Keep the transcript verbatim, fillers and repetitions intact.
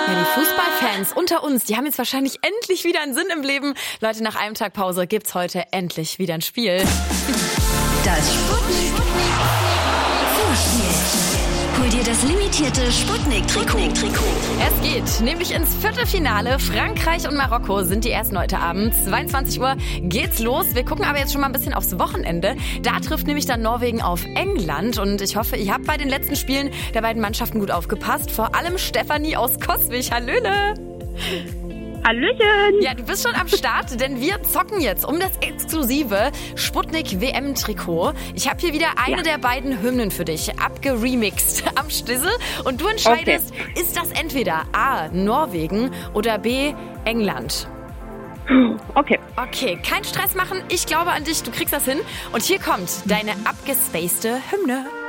Ja, die Fußballfans unter uns, die haben jetzt wahrscheinlich endlich wieder einen Sinn im Leben. Leute, nach einem Tag Pause gibt's heute endlich wieder ein Spiel. Das Sputnik Vorspiel. Hol dir das limitierte Sputnik-Trikot. Es geht nämlich ins Viertelfinale. Frankreich und Marokko sind die ersten heute Abend. zweiundzwanzig Uhr geht's los. Wir gucken aber jetzt schon mal ein bisschen aufs Wochenende. Da trifft nämlich dann Norwegen auf England. Und ich hoffe, ihr habt bei den letzten Spielen der beiden Mannschaften gut aufgepasst. Vor allem Stefanie aus Coswig. Hallöle! Hallöchen! Ja, du bist schon am Start, denn wir zocken jetzt um das exklusive Sputnik-W M-Trikot. Ich habe hier wieder eine ja. der beiden Hymnen für dich abgeremixed am Stissel. Und du entscheidest, okay. ist das entweder A, Norwegen oder B, England? Okay. Okay, kein Stress machen. Ich glaube an dich, du kriegst das hin. Und hier kommt deine abgespacede Hymne.